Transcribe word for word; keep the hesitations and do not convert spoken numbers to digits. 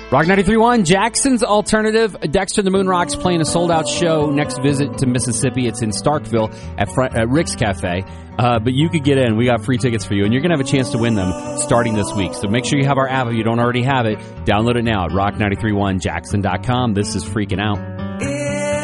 Rock ninety-three point one, Jackson's Alternative. Dexter the Moon Rocks playing a sold-out show. Next visit to Mississippi, it's in Starkville at, Fr- at Rick's Cafe. Uh, but you could get in. We got free tickets for you, and you're going to have a chance to win them starting this week. So make sure you have our app if you don't already have it. Download it now at rock nine three one jackson dot com. This is Freaking Out.